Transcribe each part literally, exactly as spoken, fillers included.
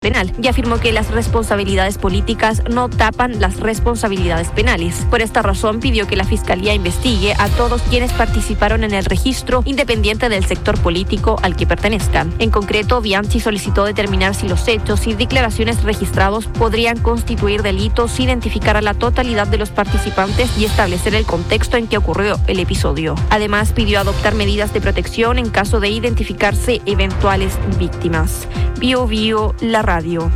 penal y afirmó que las responsabilidades políticas no tapan las responsabilidades penales. Por esta razón pidió que la Fiscalía investigue a todos quienes participaron en el registro, independiente del sector político al que pertenezcan. En concreto, Bianchi solicitó determinar si los hechos y declaraciones registrados podrían constituir delitos, identificar a la totalidad de los participantes y establecer el contexto en que ocurrió el episodio. Además, pidió adoptar medidas de protección en caso de identificarse eventuales víctimas. Bio Bio, la radio.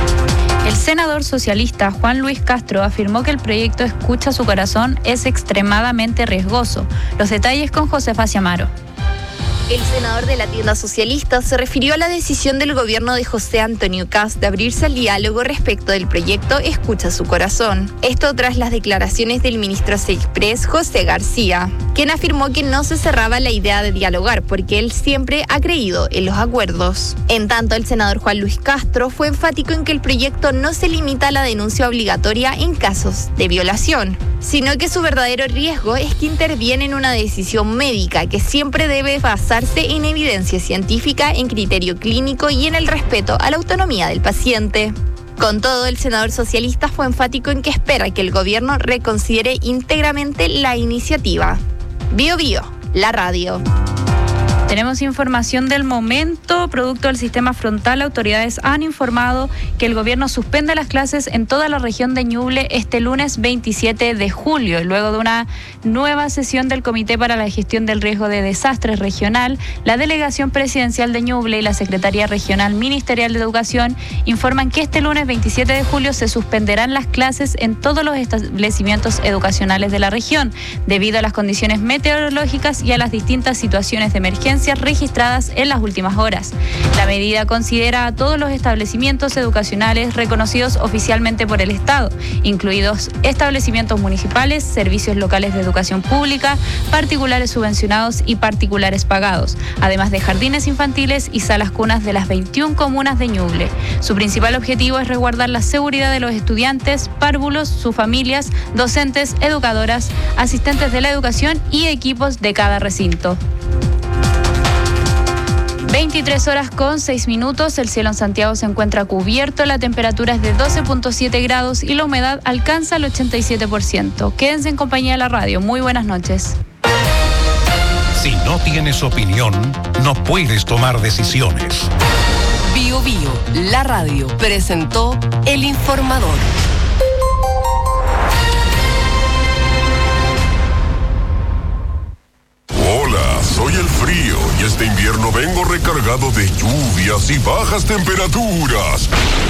El senador socialista Juan Luis Castro afirmó que el proyecto Escucha su Corazón es extremadamente riesgoso. Los detalles con Josefa Ciamaro. El senador de la tienda socialista se refirió a la decisión del gobierno de José Antonio Kast de abrirse al diálogo respecto del proyecto Escucha su Corazón. Esto tras las declaraciones del ministro Sexpress, José García, quien afirmó que no se cerraba la idea de dialogar porque él siempre ha creído en los acuerdos. En tanto, el senador Juan Luis Castro fue enfático en que el proyecto no se limita a la denuncia obligatoria en casos de violación, sino que su verdadero riesgo es que interviene en una decisión médica que siempre debe basarse en evidencia científica, en criterio clínico y en el respeto a la autonomía del paciente. Con todo, el senador socialista fue enfático en que espera que el gobierno reconsidere íntegramente la iniciativa. Bio Bio, la radio. Tenemos información del momento. Producto del sistema frontal, autoridades han informado que el gobierno suspende las clases en toda la región de Ñuble este lunes veintisiete de julio. Luego de una nueva sesión del Comité para la Gestión del Riesgo de Desastres Regional, la Delegación Presidencial de Ñuble y la Secretaría Regional Ministerial de Educación informan que este lunes veintisiete de julio se suspenderán las clases en todos los establecimientos educacionales de la región, debido a las condiciones meteorológicas y a las distintas situaciones de emergencia registradas en las últimas horas. La medida considera a todos los establecimientos educacionales reconocidos oficialmente por el Estado, incluidos establecimientos municipales, servicios locales de educación pública, particulares subvencionados y particulares pagados, además de jardines infantiles y salas cunas de las veintiuna comunas de Ñuble. Su principal objetivo es resguardar la seguridad de los estudiantes, párvulos, sus familias, docentes, educadoras, asistentes de la educación y equipos de cada recinto. veintitrés horas con seis minutos, el cielo en Santiago se encuentra cubierto, la temperatura es de doce punto siete grados y la humedad alcanza el ochenta y siete por ciento. Quédense en compañía de la radio. Muy buenas noches. Si no tienes opinión, no puedes tomar decisiones. Bio Bio, la radio, presentó El Informador. Soy el frío y este invierno vengo recargado de lluvias y bajas temperaturas.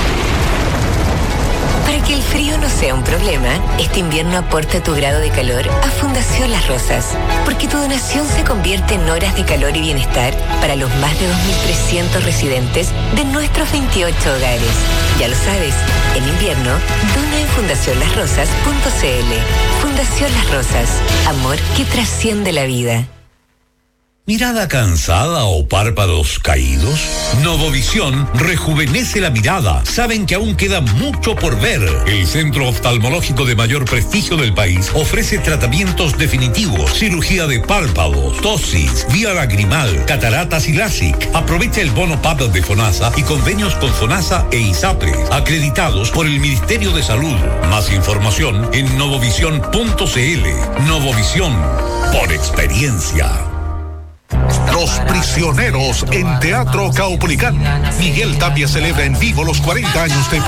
Para que el frío no sea un problema, este invierno aporta tu grado de calor a Fundación Las Rosas, porque tu donación se convierte en horas de calor y bienestar para los más de dos mil trescientos residentes de nuestros veintiocho hogares. Ya lo sabes, en invierno, dona en fundación las rosas punto c l. Fundación Las Rosas, amor que trasciende la vida. ¿Mirada cansada o párpados caídos? Novovisión rejuvenece la mirada. Saben que aún queda mucho por ver. El centro oftalmológico de mayor prestigio del país ofrece tratamientos definitivos, cirugía de párpados, tosis, vía lagrimal, cataratas y LASIK. Aprovecha el bono P A D de FONASA y convenios con FONASA e ISAPRES, acreditados por el Ministerio de Salud. Más información en novovisión punto c l. Novovisión, por experiencia. Los Prisioneros en Teatro Caupolicán. Miguel Tapia celebra en vivo los cuarenta años de